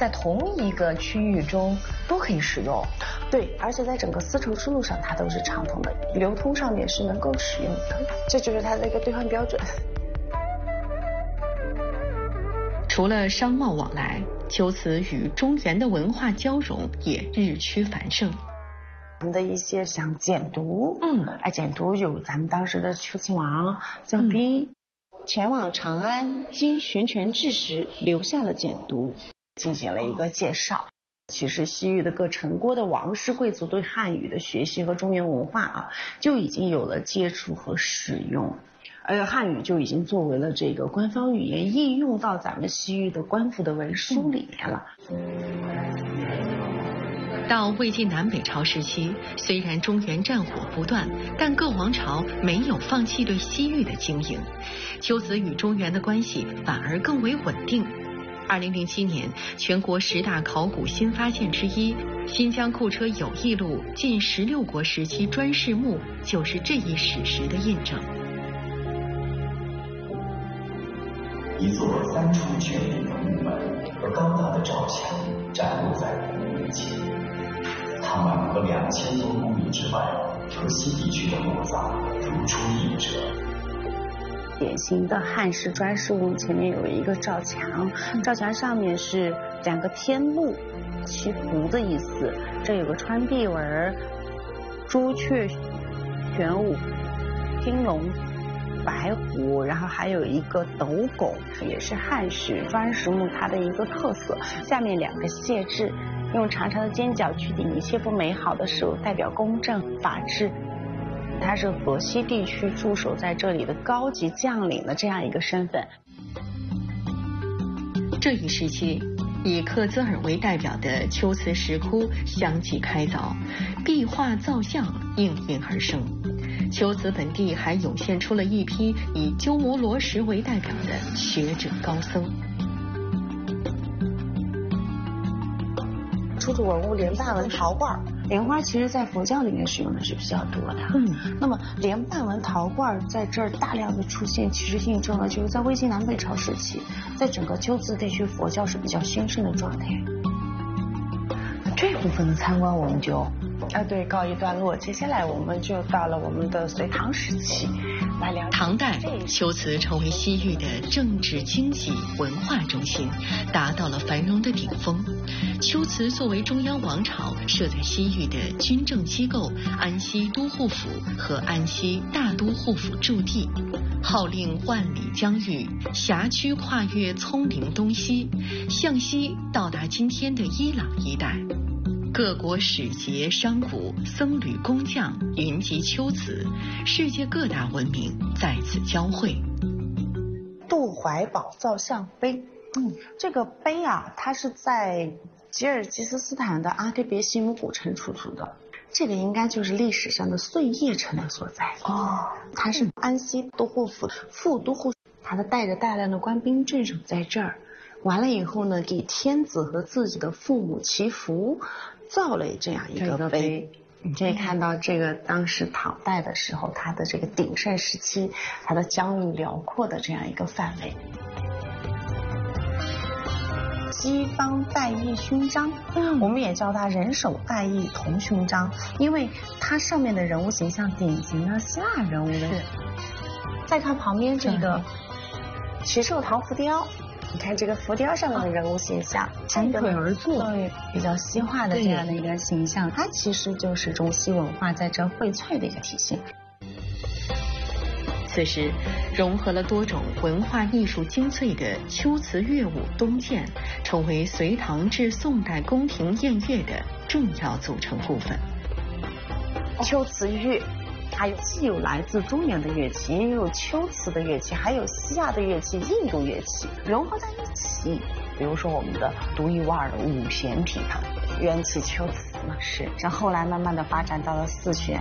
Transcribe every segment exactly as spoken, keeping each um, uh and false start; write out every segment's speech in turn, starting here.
在同一个区域中都可以使用。 对，而且在整个丝绸之路上它都是畅通的，流通上面是能够使用的，这就是它的一个兑换标准。 除了商贸往来，秋瓷与中原的文化交融也日趋繁盛。 我们的一些像简牍， 嗯， 哎，简牍有咱们当时的秋亲王姜斌、嗯、前往长安经悬泉治时留下了简牍，进行了一个介绍。其实西域的各城国的王室贵族对汉语的学习和中原文化啊，就已经有了接触和使用。而汉语就已经作为了这个官方语言应用到咱们西域的官府的文书里面了。 到魏晋南北朝时期，虽然中原战火不断，但各王朝没有放弃对西域的经营，秋瓷与中原的关系反而更为稳定。二零零七年，全国十大考古新发现之一新疆库车友谊路近十六国时期砖饰墓，就是这一史实的印证。 一座三重阙顶的木门和高大的罩墙展露在我们面前，它们和两千多公里之外河西地区的墓葬如出一辙。 典型的汉式砖饰物前面有一个罩墙，罩墙上面是两个天鹿祈福的意思，这有个穿壁纹、朱雀、玄武、青龙、白虎，然后还有一个斗拱，也是汉式砖石墓它的一个特色。下面两个谢字，用长长的尖角去顶一切不美好的事物，代表公正法治。他是河西地区驻守在这里的高级将领的这样一个身份。 这一时期，以克孜尔为代表的秋瓷石窟相继开凿，壁画造像应运而生。秋瓷本地还涌现出了一批以鸠摩罗什为代表的学者高僧。 出土文物莲瓣纹陶罐，莲花其实在佛教里面使用的是比较多的。嗯，那么莲瓣纹陶罐在这儿大量的出现，其实印证了就是在魏晋南北朝时期，在整个秋瓷地区佛教是比较兴盛的状态。 那这部分的参观我们就啊对告一段落，接下来我们就到了我们的隋唐时期。 唐代，秋瓷成为西域的政治、经济、文化中心，达到了繁荣的顶峰。秋瓷作为中央王朝设在西域的军政机构安西都护府和安西大都护府驻地，号令万里疆域，辖区跨越葱岭东西，向西到达今天的伊朗一带。各国使节、商贾、僧侣、工匠云集秋瓷，世界各大文明在此交汇。 杜怀宝造像碑，嗯，这个碑啊，它是在吉尔吉斯斯坦的阿特别西姆古城出土的，这个应该就是历史上的碎叶城的所在。哦，它是安西都护府副都护，他的带着大量的官兵镇守在这儿。完了以后呢，给天子和自己的父母祈福，造了这样一个碑。你可以看到，这个当时唐代的时候，它的这个鼎盛时期，它的疆域辽阔的这样一个范围。西方带翼勋章，嗯，我们也叫它人手带翼铜勋章，因为它上面的人物形象典型的希腊人物的。再看旁边这个奇兽唐浮雕。你看这个浮雕上面的人物形象， 盘腿而坐， 对，比较西化的这样的一个形象，它其实就是中西文化在这荟萃的一个体现。 此时，融合了多种文化艺术精粹的秋瓷乐舞东渐，成为隋唐至宋代宫廷宴乐的重要组成部分。 秋瓷乐。它既有来自中原的乐器，也有秋瓷的乐器，还有西亚的乐器、印度乐器融合在一起。比如说我们的独一无二的五弦琵琶，缘起秋瓷嘛，是。然后后来慢慢的发展到了四弦。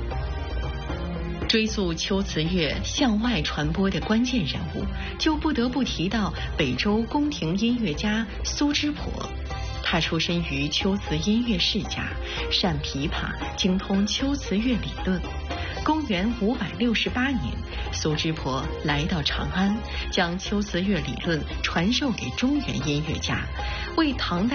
追溯秋瓷乐向外传播的关键人物，就不得不提到北周宫廷音乐家苏之颇。他出身于秋瓷音乐世家，善琵琶，精通秋瓷乐理论。公元五百六十八年，苏之颇来到长安，将秋瓷乐理论传授给中原音乐家，为唐代